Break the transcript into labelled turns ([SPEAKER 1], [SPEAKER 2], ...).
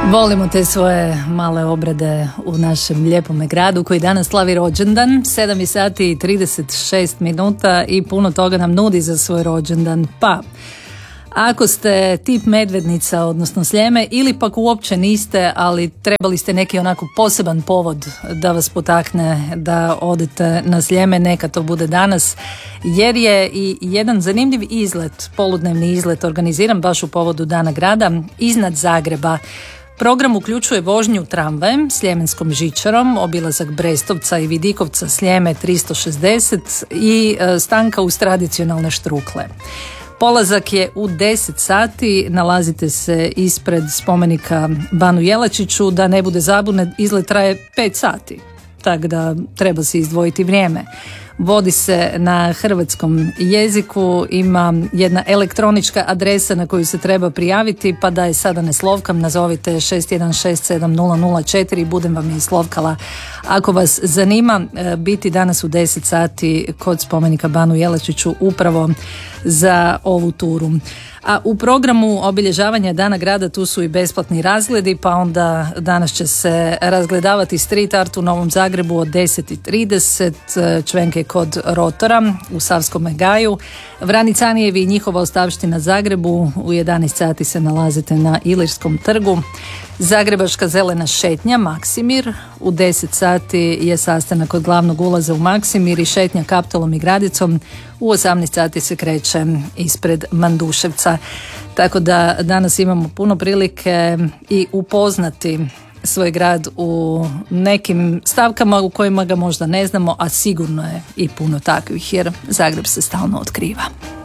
[SPEAKER 1] Volimo te svoje male obrade u našem lijepome gradu koji danas slavi rođendan. 7 sati i 36 minuta i puno toga nam nudi za svoj rođendan. Pa, ako ste tip Medvednica, odnosno Sljeme, ili pak uopće niste, ali trebali ste neki onako poseban povod da vas potakne da odete na Sljeme, neka to bude danas, jer je i jedan zanimljiv izlet, poludnevni izlet, organiziran baš u povodu Dana grada iznad Zagreba. Program uključuje vožnju tramvajem, Sljemenskom žičarom, obilazak Brestovca i Vidikovca Sljeme 360 i stanka uz tradicionalne štrukle. Polazak je u 10 sati, nalazite se ispred spomenika Banu Jelačiću, da ne bude zabune, izlet traje 5 sati, tako da treba se izdvojiti vrijeme. Vodi se na hrvatskom jeziku, ima jedna elektronička adresa na koju se treba prijaviti, pa da je sada ne slovkam, nazovite 61670004 i budem vam je slovkala. Ako vas zanima biti danas u 10 sati kod spomenika Banu Jelačiću upravo za ovu turu. A u programu obilježavanja Dana grada tu su i besplatni razgledi, pa onda danas će se razgledavati street art u Novom Zagrebu od 10:30, čvenke kod Rotora u Savskome gaju, Vranicanijevi i njihova ostavština Zagrebu, u 11 sati se nalazite na Ilirskom trgu, Zagrebačka zelena šetnja Maksimir, u 10 sati je sastanak kod glavnog ulaza u Maksimir i šetnja Kaptolom i Gradicom, u 18 sati se kreće ispred Manduševca. Tako da danas imamo puno prilike i upoznati svoj grad u nekim stavkama u kojima ga možda ne znamo, a sigurno je i puno takvih, jer Zagreb se stalno otkriva.